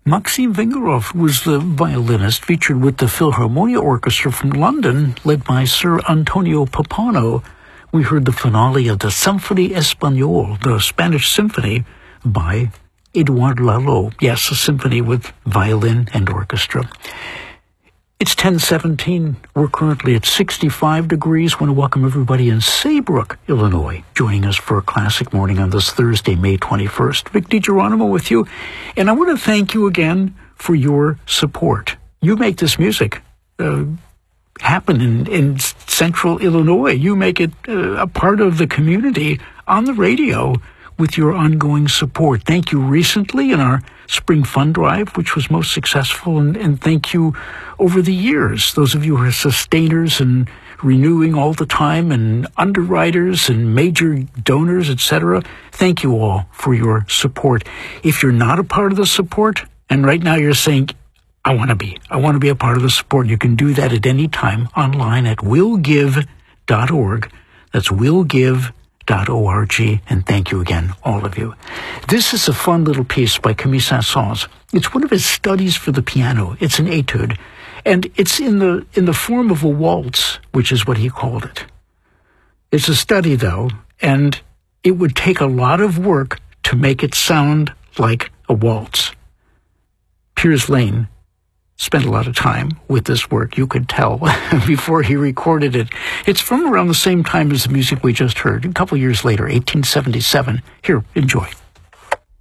Maxim Vengerov was the violinist featured with the Philharmonia Orchestra from London, led by Sir Antonio Pappano. We heard the finale of the Symphonie Espagnole, the Spanish symphony, by Edouard Lalo. Yes, a symphony with violin and orchestra. It's 10:17. We're currently at 65 degrees. Want to welcome everybody in Saybrook, Illinois, joining us for a classic morning on this Thursday, May 21st. Vic DiGeronimo with you. And I want to thank you again for your support. You make this music happen in central Illinois. You make it a part of the community on the radio with your ongoing support. Thank you recently in our Spring Fund Drive, which was most successful, and thank you over the years, those of you who are sustainers and renewing all the time, and underwriters and major donors, etc. Thank you all for your support. If you're not a part of the support, and right now you're saying, I want to be a part of the support, you can do that at any time online at willgive.org. That's willgive.org, and thank you again, all of you. This is a fun little piece by Camille Saint-Saëns. It's one of his studies for the piano. It's an etude, and it's in the form of a waltz, which is what he called it. It's a study, though, and it would take a lot of work to make it sound like a waltz. Piers Lane spent a lot of time with this work, you could tell, before he recorded it. It's from around the same time as the music we just heard, a couple years later, 1877. Here, enjoy.